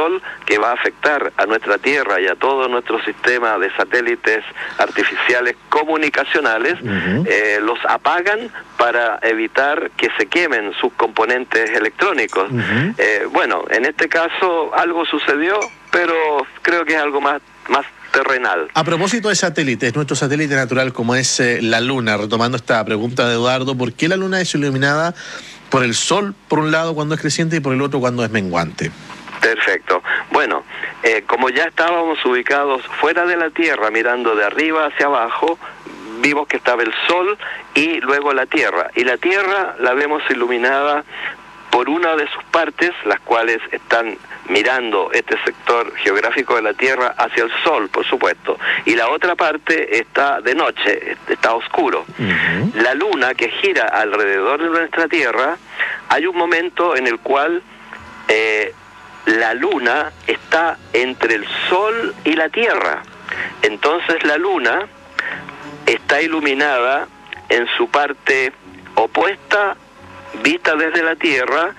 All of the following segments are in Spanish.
Sol que va a afectar a nuestra Tierra y a todo nuestro sistema de satélites artificiales comunicacionales, los apagan para evitar que se quemen sus componentes electrónicos. Bueno, en este caso algo sucedió, pero creo que es algo más terrenal. A propósito de satélites, nuestro satélite natural como es la Luna, retomando esta pregunta de Eduardo, ¿por qué la Luna es iluminada por el Sol, por un lado cuando es creciente y por el otro cuando es menguante? Perfecto. Bueno, como ya estábamos ubicados fuera de la Tierra, mirando de arriba hacia abajo, vimos que estaba el Sol y luego la Tierra. Y la Tierra la vemos iluminada por una de sus partes, las cuales están mirando este sector geográfico de la Tierra hacia el Sol, por supuesto, y la otra parte está de noche, está oscuro. La Luna, que gira alrededor de nuestra Tierra, hay un momento en el cual la Luna está entre el Sol y la Tierra. Entonces la Luna está iluminada en su parte opuesta, vista desde la Tierra,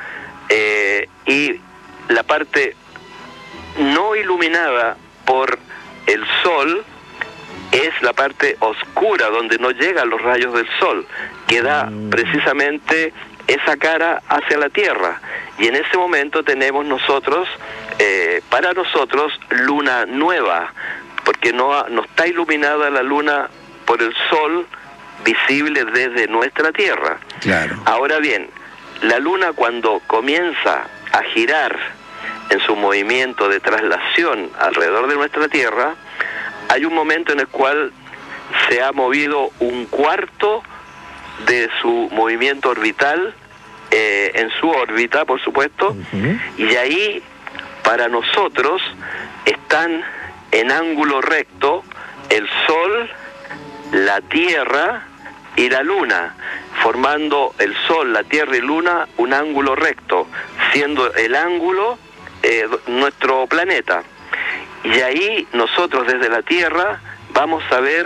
y la parte no iluminada por el Sol es la parte oscura, donde no llegan los rayos del Sol, que da precisamente esa cara hacia la Tierra. Y en ese momento tenemos nosotros, para nosotros, luna nueva, porque no está iluminada la Luna por el Sol visible desde nuestra Tierra. Claro. Ahora bien, la Luna cuando comienza a girar en su movimiento de traslación alrededor de nuestra Tierra, hay un momento en el cual se ha movido un cuarto de su movimiento orbital, en su órbita, por supuesto, y ahí para nosotros están en ángulo recto el Sol, la Tierra y la Luna, formando el Sol, la Tierra y Luna un ángulo recto, siendo el ángulo nuestro planeta. Y ahí nosotros desde la Tierra vamos a ver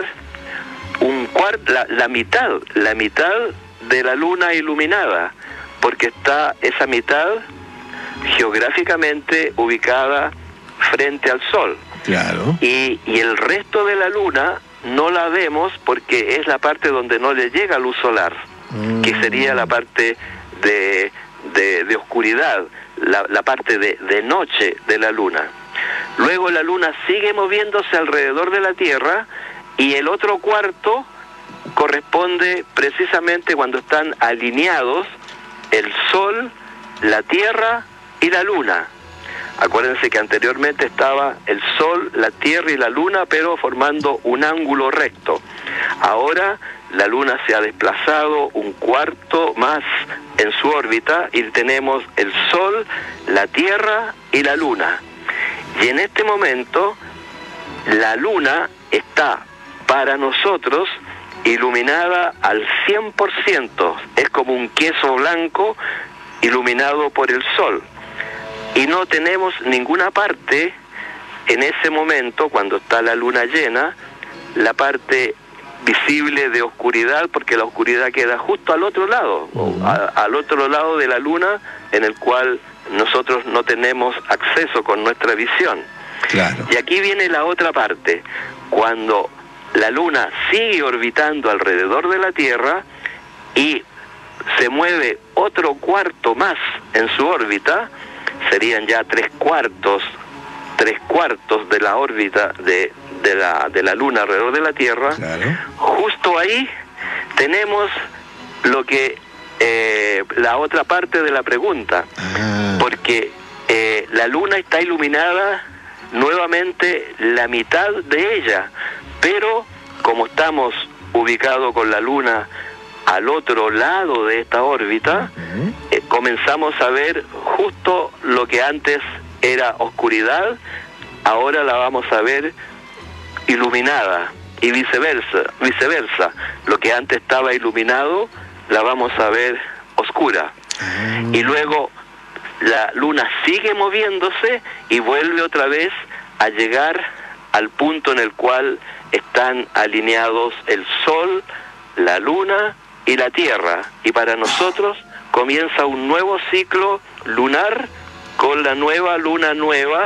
la mitad de la Luna iluminada, porque está esa mitad geográficamente ubicada frente al Sol. Claro. Y el resto de la Luna no la vemos porque es la parte donde no le llega luz solar, que sería la parte de oscuridad, la parte de noche de la Luna. Luego la Luna sigue moviéndose alrededor de la Tierra y el otro cuarto corresponde precisamente cuando están alineados el Sol, la Tierra y la Luna. Acuérdense que anteriormente estaba el Sol, la Tierra y la Luna, pero formando un ángulo recto. Ahora la Luna se ha desplazado un cuarto más en su órbita y tenemos el Sol, la Tierra y la Luna. Y en este momento la Luna está para nosotros iluminada al 100%. Es como un queso blanco iluminado por el Sol. Y no tenemos ninguna parte en ese momento, cuando está la Luna llena, la parte visible de oscuridad, porque la oscuridad queda justo al otro lado, al otro lado de la Luna, en el cual nosotros no tenemos acceso con nuestra visión. Claro. Y aquí viene la otra parte. Cuando la Luna sigue orbitando alrededor de la Tierra y se mueve otro cuarto más en su órbita, serían ya tres cuartos de la órbita de la Luna alrededor de la Tierra. Claro. Justo ahí tenemos lo que la otra parte de la pregunta, porque la Luna está iluminada nuevamente la mitad de ella, pero como estamos ubicados con la Luna al otro lado de esta órbita, comenzamos a ver justo lo que antes era oscuridad, ahora la vamos a ver iluminada, y viceversa, lo que antes estaba iluminado la vamos a ver oscura. Y luego la Luna sigue moviéndose y vuelve otra vez a llegar al punto en el cual están alineados el Sol, la Luna y la Tierra, y para nosotros comienza un nuevo ciclo lunar con la nueva Luna nueva